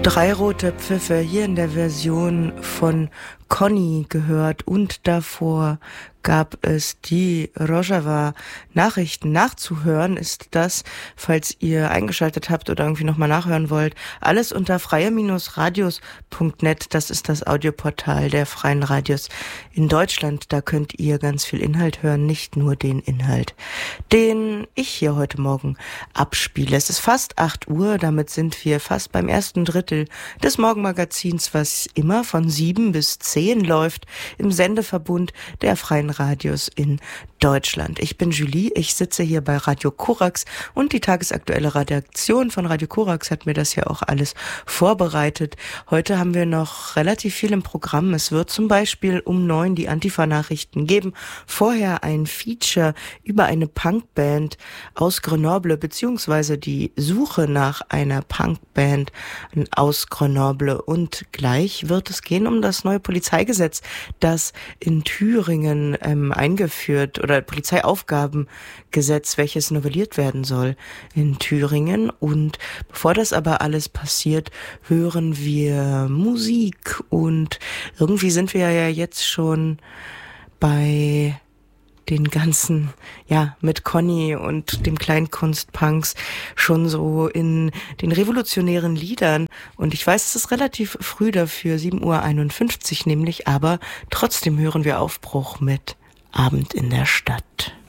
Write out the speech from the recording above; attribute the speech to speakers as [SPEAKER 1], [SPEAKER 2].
[SPEAKER 1] Drei rote Pfiffe hier in der Version von Conny gehört und davor gab es die Rojava Nachrichten. Nachzuhören ist das, falls ihr eingeschaltet habt oder irgendwie nochmal nachhören wollt, alles unter freie-radios.net. Das ist das Audioportal der Freien Radios in Deutschland. Da könnt ihr ganz viel Inhalt hören, nicht nur den Inhalt, den ich hier heute Morgen abspiele. Es ist fast 8 Uhr, damit sind wir fast beim ersten Drittel des Morgenmagazins, was immer von 7 bis 10 läuft im Sendeverbund der Freien Radios in Deutschland. Ich bin Julie, ich sitze hier bei Radio Korax und die tagesaktuelle Redaktion von Radio Korax hat mir das ja auch alles vorbereitet. Heute haben wir noch relativ viel im Programm. Es wird zum Beispiel um 9 die Antifa-Nachrichten geben. Vorher ein Feature über eine Punkband aus Grenoble, beziehungsweise die Suche nach einer Punkband aus Grenoble. Und gleich wird es gehen um das neue Polizeigesetz, das in Thüringen eingeführt, oder Polizeiaufgabengesetz, welches novelliert werden soll in Thüringen. Und bevor das aber alles passiert, hören wir Musik. Und irgendwie sind wir ja jetzt schon bei den ganzen, mit Conny und dem Kleinkunstpunks schon so in den revolutionären Liedern. Und ich weiß, es ist relativ früh dafür, 7:51 Uhr nämlich, aber trotzdem hören wir Aufbruch mit Abend in der Stadt.